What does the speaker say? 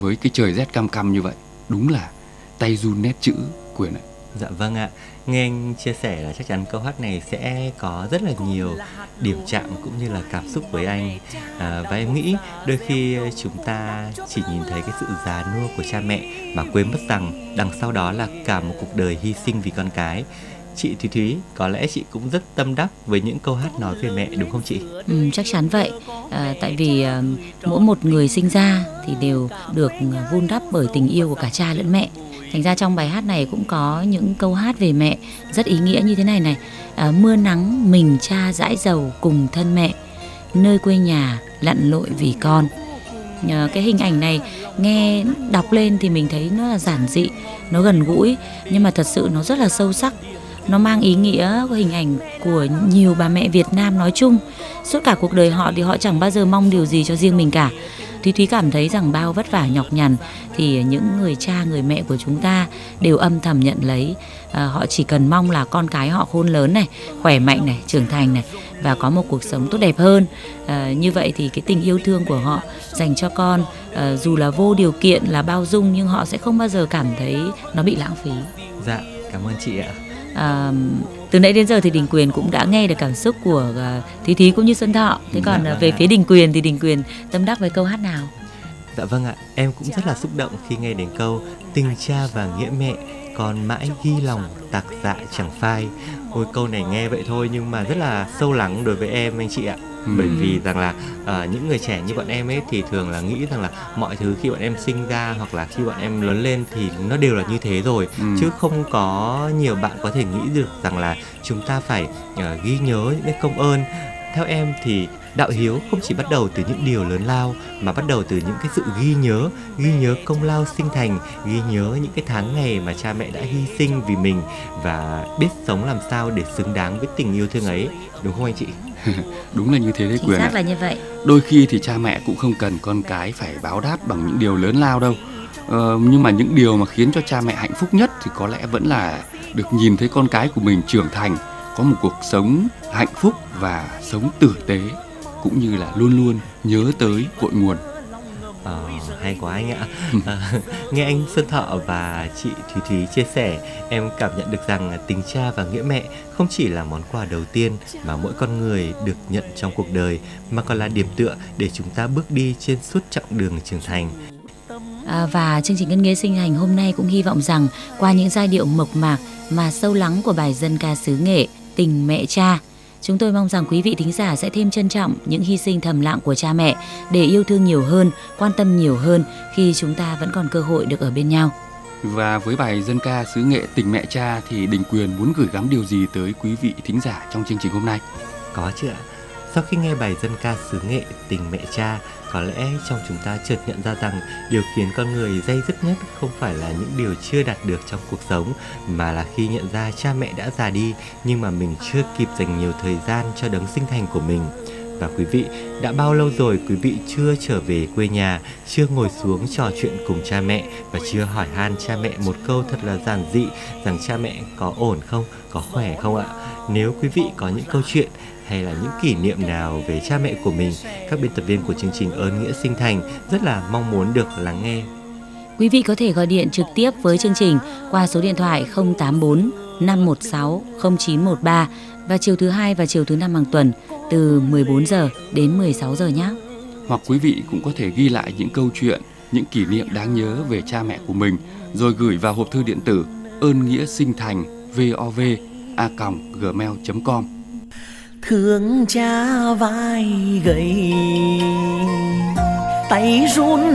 Với cái trời rét căm căm như vậy, đúng là tay run nét chữ Quyền ạ. Dạ vâng ạ. Nghe anh chia sẻ là chắc chắn câu hát này sẽ có rất là nhiều điểm chạm cũng như là cảm xúc với anh. Và em nghĩ đôi khi chúng ta chỉ nhìn thấy cái sự già nua của cha mẹ mà quên mất rằng đằng sau đó là cả một cuộc đời hy sinh vì con cái. Chị Thúy Thúy, có lẽ chị cũng rất tâm đắc với những câu hát nói về mẹ đúng không chị? Chắc chắn vậy. Tại vì mỗi một người sinh ra thì đều được vun đắp bởi tình yêu của cả cha lẫn mẹ. Thành ra trong bài hát này cũng có những câu hát về mẹ rất ý nghĩa như thế này này. Mưa nắng mình cha dãi dầu cùng thân mẹ, nơi quê nhà lặn lội vì con. Cái hình ảnh này nghe đọc lên thì mình thấy nó là giản dị, nó gần gũi, nhưng mà thật sự nó rất là sâu sắc. Nó mang ý nghĩa của hình ảnh của nhiều bà mẹ Việt Nam nói chung. Suốt cả cuộc đời họ thì họ chẳng bao giờ mong điều gì cho riêng mình cả. Thúy Thúy cảm thấy rằng bao vất vả nhọc nhằn thì những người cha, người mẹ của chúng ta đều âm thầm nhận lấy. Họ chỉ cần mong là con cái họ khôn lớn này, khỏe mạnh này, trưởng thành này và có một cuộc sống tốt đẹp hơn. Như vậy thì cái tình yêu thương của họ dành cho con dù là vô điều kiện, là bao dung, nhưng họ sẽ không bao giờ cảm thấy nó bị lãng phí. Dạ, cảm ơn chị ạ. Từ nãy đến giờ thì Đình Quyền cũng đã nghe được cảm xúc của Thúy Thúy cũng như Xuân Thọ. Thế còn về phía Đình Quyền thì Đình Quyền tâm đắc với câu hát nào? Dạ vâng ạ, em cũng rất là xúc động khi nghe đến câu tình cha và nghĩa mẹ còn mãi ghi lòng tạc dạ chẳng phai. Ôi, câu này nghe vậy thôi nhưng mà rất là sâu lắng đối với em anh chị ạ. Bởi vì rằng là những người trẻ như bọn em ấy thì thường là nghĩ rằng là mọi thứ khi bọn em sinh ra hoặc là khi bọn em lớn lên thì nó đều là như thế rồi, chứ không có nhiều bạn có thể nghĩ được rằng là chúng ta phải ghi nhớ những cái công ơn. Theo em thì đạo hiếu không chỉ bắt đầu từ những điều lớn lao mà bắt đầu từ những cái sự ghi nhớ công lao sinh thành, ghi nhớ những cái tháng ngày mà cha mẹ đã hy sinh vì mình và biết sống làm sao để xứng đáng với tình yêu thương ấy, đúng không anh chị? Đúng là như thế đấy Quyền ạ. Chính xác là như vậy. Đôi khi thì cha mẹ cũng không cần con cái phải báo đáp bằng những điều lớn lao đâu. Nhưng mà những điều mà khiến cho cha mẹ hạnh phúc nhất thì có lẽ vẫn là được nhìn thấy con cái của mình trưởng thành, có một cuộc sống hạnh phúc và sống tử tế, cũng như là luôn luôn nhớ tới cội nguồn. Hay quá anh ạ. Nghe anh Xuân Thọ và chị Thúy Thúy chia sẻ, em cảm nhận được rằng tình cha và nghĩa mẹ không chỉ là món quà đầu tiên mà mỗi con người được nhận trong cuộc đời, mà còn là điểm tựa để chúng ta bước đi trên suốt chặng đường trưởng thành. Và chương trình Ngân Nghê Sinh Hành hôm nay cũng hy vọng rằng qua những giai điệu mộc mạc mà sâu lắng của bài dân ca xứ Nghệ Tình Mẹ Cha, chúng tôi mong rằng quý vị thính giả sẽ thêm trân trọng những hy sinh thầm lặng của cha mẹ để yêu thương nhiều hơn, quan tâm nhiều hơn khi chúng ta vẫn còn cơ hội được ở bên nhau. Và với bài dân ca xứ Nghệ Tình Mẹ Cha thì Đình Quyền muốn gửi gắm điều gì tới quý vị thính giả trong chương trình hôm nay? Có chứ ạ. Sau khi nghe bài dân ca xứ Nghệ Tình Mẹ Cha, có lẽ trong chúng ta chợt nhận ra rằng điều khiến con người day dứt nhất không phải là những điều chưa đạt được trong cuộc sống, mà là khi nhận ra cha mẹ đã già đi nhưng mà mình chưa kịp dành nhiều thời gian cho đấng sinh thành của mình. Và quý vị, đã bao lâu rồi quý vị chưa trở về quê nhà, chưa ngồi xuống trò chuyện cùng cha mẹ và chưa hỏi han cha mẹ một câu thật là giản dị rằng cha mẹ có ổn không, có khỏe không ạ? Nếu quý vị có những câu chuyện hay là những kỷ niệm nào về cha mẹ của mình, các biên tập viên của chương trình Ơn Nghĩa Sinh Thành rất là mong muốn được lắng nghe. Quý vị có thể gọi điện trực tiếp với chương trình qua số điện thoại 084 516 0913 và chiều thứ hai và chiều thứ năm hàng tuần từ 14 giờ đến 16 giờ nhé. Hoặc quý vị cũng có thể ghi lại những câu chuyện, những kỷ niệm đáng nhớ về cha mẹ của mình rồi gửi vào hộp thư điện tử ơn nghĩa sinh thành vov@gmail.com. Thương cha vai gầy tay run